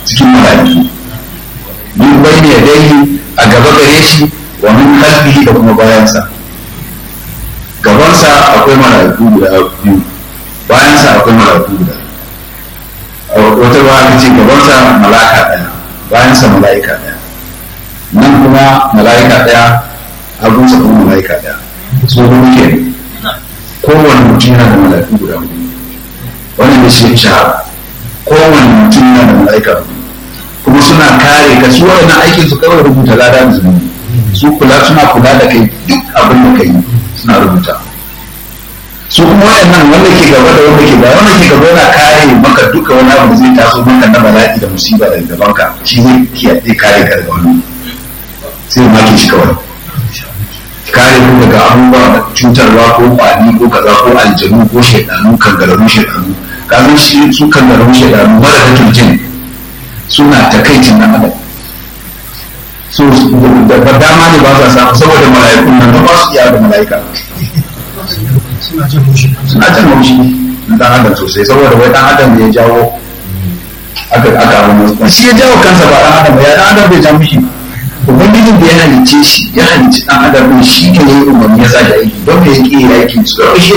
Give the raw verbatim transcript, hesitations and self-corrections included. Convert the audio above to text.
cikin mala'iku min bayni yadayhi a gaba gare shi wa min khalfihi da kuma bayansa. Gabansa akwai mala'iku guda biyu, bayansa akwai mala'iku guda. Wata ruwa ta ce gabansa mala'ika ɗaya, bayansa mala'ika ɗaya, nan kuma mala'ika ɗaya, hagunsa kuma mala'ika ɗaya. So huɗu ke kowane mutum yana da mala'iku guda huɗu. Wannan da shi shahara, kowane mutum yana da mala'ika huɗu. Kuma suna kare ka, su waɗannan aikin su kawai rubuta lada da zunubi. Su kula suna kula da kai duk abin da kai suna rubuta. Su kuma waɗannan wanda ke gaba da wanda ke gaba wanda ke gaba yana kare maka duka wani abu da zai taso maka na bala'i da musiba daga gaban ka, shi zai kiyaye kare ka daga wannan, sai ma ke shi kawai kare ku daga abubuwa da cutarwa ko kwani ko kaza ko aljanu ko shaidanu kangararru shaidanu. Kazan shi su kangararru shaidanu mara da turjin suna takaicin na adam, so da dama ne ba sa samu saboda mala'ikun nan ba su iya da mala'ika suna jan haushi na dan adam sosai, saboda wai dan adam da ya jawo aka aka abu shi ya jawo kansa ba dan adam ba, ya dan adam bai ja mishi. Ubangijin da ya halicce shi ya halicci dan adam din shi ne ya yi umarni ya sa da aiki don me yake yi aiki su kawai shi